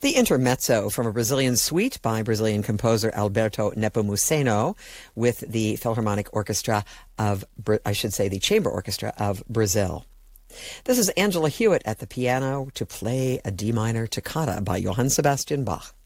The Intermezzo from a Brazilian suite by Brazilian composer Alberto Nepomuceno with the Philharmonic Orchestra of, the Chamber Orchestra of Brazil. This is Angela Hewitt at the piano to play a D minor toccata by Johann Sebastian Bach.